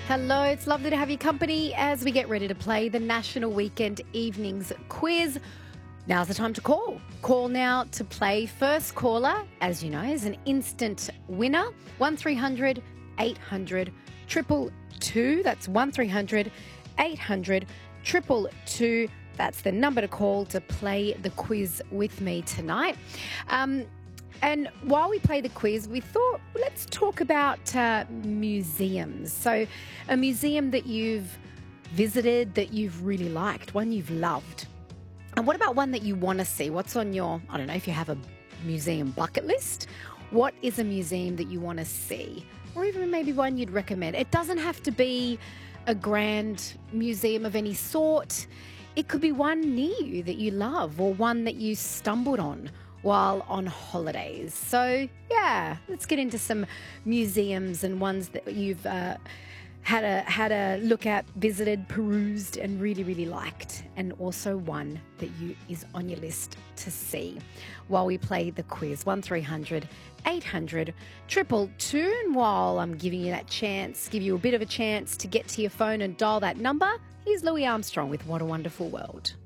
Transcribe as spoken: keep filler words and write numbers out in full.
Hello, it's lovely to have your company as we get ready to play the National Weekend Evenings Quiz. Now's the time to call. Call now to play. First caller, as you know, is an instant winner. one three hundred eight hundred two two two. That's one three hundred eight hundred two two two. That's the number to call to play the quiz with me tonight. Um, And while we play the quiz, we thought, let's talk about uh, museums. So a museum that you've visited, that you've really liked, one you've loved. And what about one that you want to see? What's on your, I don't know, if you have a museum bucket list, what is a museum that you want to see? Or even maybe one you'd recommend. It doesn't have to be a grand museum of any sort. It could be one near you that you love, or one that you stumbled on while on holidays. So yeah, let's get into some museums and ones that you've uh, had a had a look at, visited, perused, and really really liked, and also one that you is on your list to see while we play the quiz. one three hundred eight hundred two two two. And while I'm giving you that chance, give you a bit of a chance to get to your phone and dial that number, here's Louis Armstrong with What a Wonderful World.